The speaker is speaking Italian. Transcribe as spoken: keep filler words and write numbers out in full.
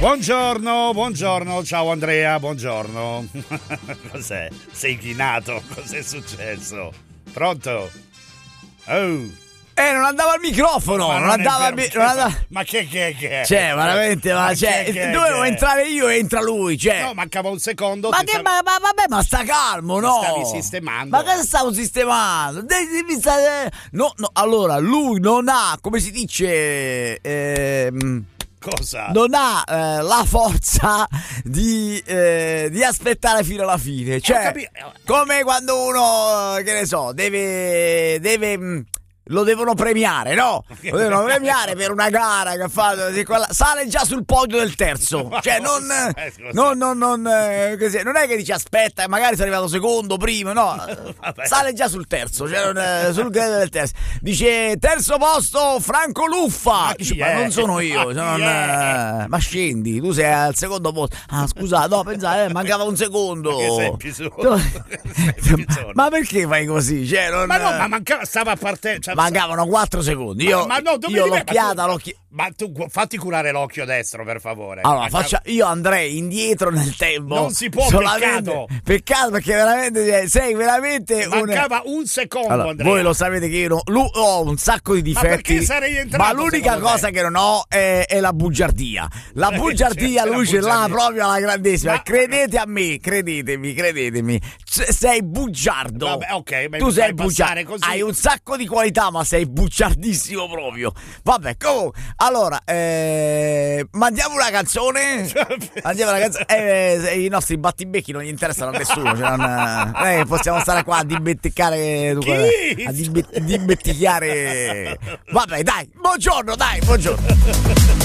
Buongiorno, buongiorno, ciao Andrea, buongiorno. Cos'è? Sei inchinato? Cos'è successo? Pronto? Oh. Eh, non andava il microfono, Ma non, non andava il vero, mi- non andava... Ma che che che? Cioè, veramente, ma, Ma cioè, che, che, dovevo che? entrare io e entra lui, cioè. No, mancava un secondo. Ma ti che, stavi- ma, ma vabbè, ma sta calmo, ti no? stavi sistemando. Ma che stavo sistemando? Devi, devi stare... No, no, allora, lui non ha, come si dice... Ehm... Cosa? Non ha eh, la forza di, eh, di aspettare fino alla fine. Cioè, capi- come quando uno, che ne so, deve... deve mh, lo devono premiare, no? Lo devono premiare per una gara che ha fatto di quella- sale già sul podio del terzo. Cioè, non, Eh, scusa. non, non, non, eh, così. Non è che dice aspetta, magari sei arrivato secondo, primo, no. Vabbè. Sale già sul terzo, cioè non, eh, sul credo del terzo. Dice terzo posto Franco Luffa. Ma chi Dice, ma è? non sono io, Ma cioè, chi non, è? eh, ma scendi, tu sei al secondo posto. Ah, scusa, no, pensate, eh, mancava un secondo. Ma che sei episodio? Sei episodio. Ma perché fai così? Cioè, non, Ma no, ma mancava, stava a parte. Cioè, mancavano quattro secondi. Io, ma no, dove io li vai? l'occhiata, Ma tu- l'occhi... Ma tu gu- fatti curare l'occhio destro, per favore. Allora, Mancava- faccia, io andrei indietro nel tempo. Non si può, solamente- peccato. Peccato perché veramente cioè, sei veramente un... Mancava un secondo, Allora, Andrea. voi lo sapete che io non- lu- ho un sacco di difetti. Ma perché sarei entrato, ma l'unica secondo cosa te? che non ho è, è la bugiardia. La Eh, bugiardia certo, lui la ce l'ha bugiardia. proprio alla grandissima. Ma- Credete a me, credetemi, credetemi. C- sei bugiardo. Vabbè, ok, ma tu mi sei fai passare bugiardo. così? Hai un sacco di qualità, ma sei bugiardissimo proprio. Vabbè, comunque. Allora, eh, mandiamo una canzone. Mandiamo una canzone. Eh, i nostri battibecchi non gli interessano a nessuno. Cioè non, non è che possiamo stare qua a dibetticare. Chi? A dibetticare. Vabbè, dai, buongiorno, dai, buongiorno.